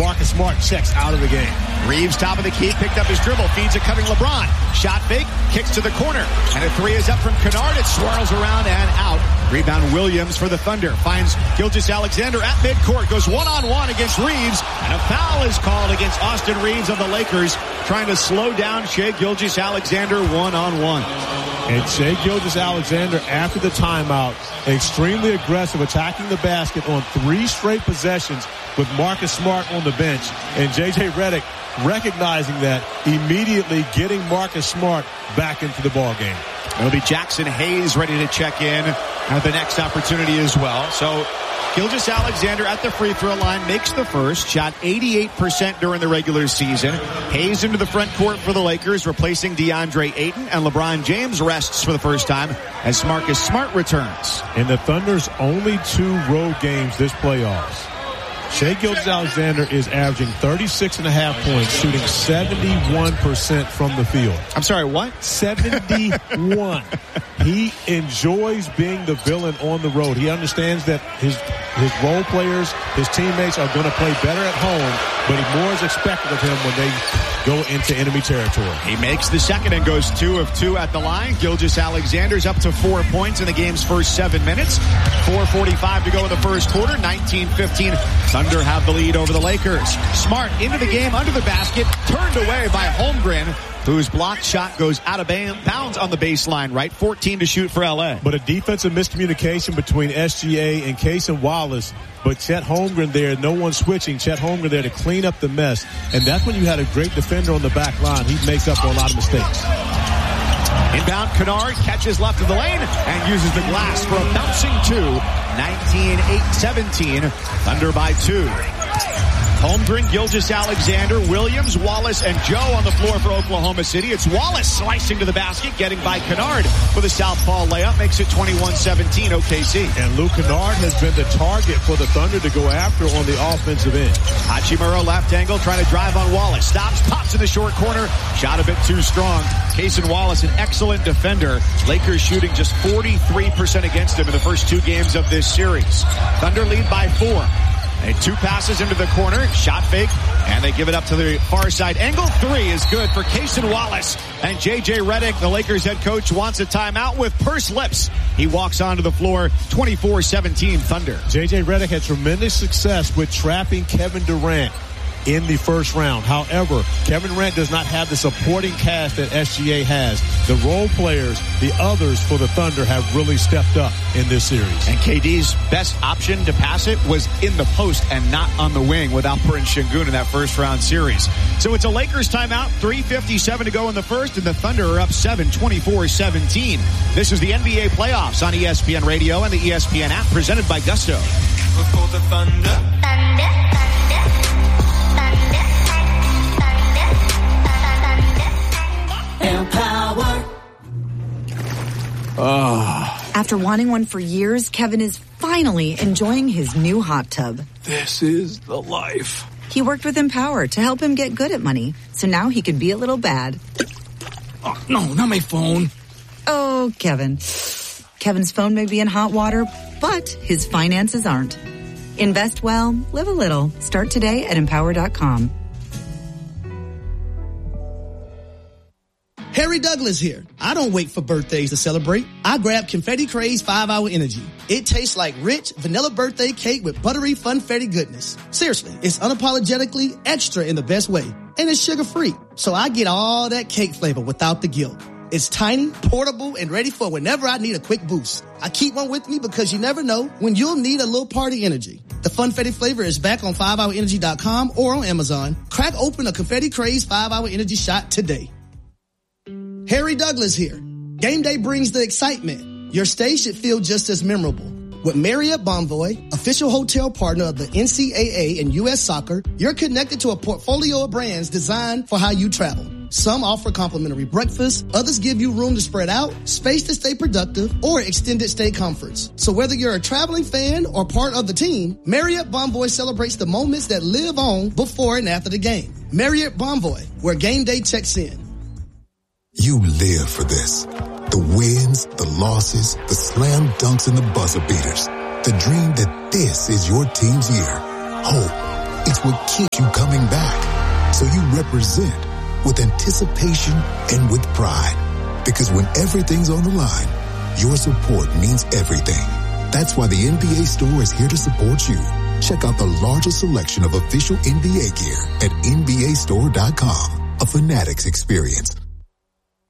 Marcus Smart checks out of the game. Reeves, top of the key, picked up his dribble, feeds it cutting LeBron. Shot fake, kicks to the corner. And a three is up from Kennard. It swirls around and out. Rebound Williams for the Thunder. Finds Gilgeous-Alexander at midcourt. Goes one-on-one against Reeves. And a foul is called against Austin Reeves of the Lakers, trying to slow down Shai Gilgeous-Alexander one-on-one. And Shai Gilgeous-Alexander, after the timeout, extremely aggressive, attacking the basket on 3 straight possessions with Marcus Smart on the bench. And J.J. Redick recognizing that, immediately getting Marcus Smart back into the ball game. It'll be Jackson Hayes ready to check in at the next opportunity as well. So Gilgeous-Alexander at the free throw line makes the first. Shot 88% during the regular season. Hayes into the front court for the Lakers, replacing DeAndre Ayton. And LeBron James rests for the first time as Marcus Smart returns. In the Thunder's only 2 road games this playoffs, Shai Gilgeous-Alexander is averaging 36.5 points, shooting 71% from the field. I'm sorry, what? 71. He enjoys being the villain on the road. He understands that his role players, his teammates are going to play better at home, but more is expected of him when they go into enemy territory. He makes the second and goes 2 of 2 at the line. Gilgeous-Alexander's up to 4 points in the game's first 7 minutes. 4:45 to go in the first quarter. 19-15. Thunder have the lead over the Lakers. Smart into the game, under the basket, turned away by Holmgren, whose blocked shot goes out of bounds on the baseline, right? 14 to shoot for L.A. But a defensive miscommunication between SGA and Cason Wallace. But Chet Holmgren there, no one switching. Chet Holmgren there to clean up the mess. And that's when you had a great defender on the back line. He makes up for a lot of mistakes. Inbound, Kennard catches left of the lane and uses the glass for a bouncing 2. 19-8-17. Thunder by 2. Holmgren, Gilgeous-Alexander, Williams, Wallace, and Joe on the floor for Oklahoma City. It's Wallace slicing to the basket, getting by Kennard with a southpaw layup. Makes it 21-17 OKC. And Luke Kennard has been the target for the Thunder to go after on the offensive end. Hachimura left angle, trying to drive on Wallace. Stops, pops in the short corner. Shot a bit too strong. Cason Wallace, an excellent defender. Lakers shooting just 43% against him in the first 2 games of this series. Thunder lead by 4. And 2 passes into the corner, shot fake, and they give it up to the far side. Angle 3 is good for Cason Wallace. And J.J. Redick, the Lakers head coach, wants a timeout with pursed lips. He walks onto the floor, 24-17 Thunder. J.J. Redick had tremendous success with trapping Kevin Durant in the first round. However, Kevin Durant does not have the supporting cast that SGA has. The role players, the others for the Thunder, have really stepped up in this series. And KD's best option to pass it was in the post and not on the wing with Alperen Sengun in that first round series. So it's a Lakers timeout, 3:57 to go in the first, and the Thunder are up 7, 24-17. This is the NBA playoffs on ESPN Radio and the ESPN app, presented by Gusto. For the Thunder. Empower. After wanting one for years, Kevin is finally enjoying his new hot tub. This is the life. He worked with Empower to help him get good at money, so now he can be a little bad. Oh, no, not my phone. Oh, Kevin. Kevin's phone may be in hot water, but his finances aren't. Invest well, live a little. Start today at Empower.com. Harry Douglas here. I don't wait for birthdays to celebrate. I grab Confetti Craze 5-Hour Energy. It tastes like rich vanilla birthday cake with buttery funfetti goodness. Seriously, it's unapologetically extra in the best way. And it's sugar-free. So I get all that cake flavor without the guilt. It's tiny, portable, and ready for whenever I need a quick boost. I keep one with me because you never know when you'll need a little party energy. The Funfetti flavor is back on 5hourenergy.com or on Amazon. Crack open a Confetti Craze 5-Hour Energy shot today. Harry Douglas here. Game day brings the excitement. Your stay should feel just as memorable. With Marriott Bonvoy, official hotel partner of the NCAA and U.S. Soccer, you're connected to a portfolio of brands designed for how you travel. Some offer complimentary breakfast, others give you room to spread out, space to stay productive, or extended stay comforts. So whether you're a traveling fan or part of the team, Marriott Bonvoy celebrates the moments that live on before and after the game. Marriott Bonvoy, where game day checks in. You live for this. The wins, the losses, the slam dunks, and the buzzer beaters. The dream that this is your team's year. Hope, It's what keeps you coming back. So you represent with anticipation and with pride. Because when everything's on the line, your support means everything. That's why the NBA Store is here to support you. Check out the largest selection of official NBA gear at NBAstore.com. A Fanatics experience.